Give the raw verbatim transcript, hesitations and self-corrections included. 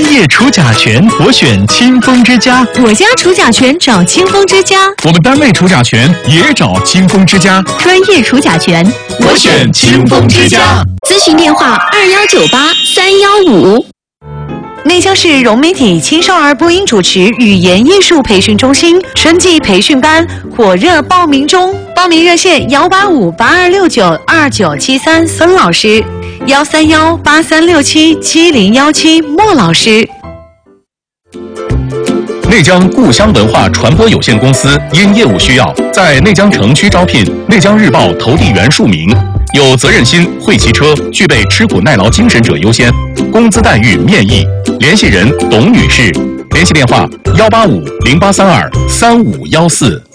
专业除甲醛，我选清风之家。 我家除甲醛找清风之家。 我们单位除甲醛也找清风之家。 专业除甲醛， 我选清风之家。 咨询电话：二幺九八三幺五。 内江市融媒体青少儿播音主持语言艺术培训中心春季培训班火热报名中，报名热线幺八五八二六九二九七三孙老师，幺三幺八三六七七零幺七莫老师。 内江故乡文化传播有限公司因业务需要，在内江城区招聘内江日报投递员数名，有责任心、会骑车、具备吃苦耐劳精神者优先，工资待遇面议。联系人董女士，联系电话幺八五零八三二三五幺四。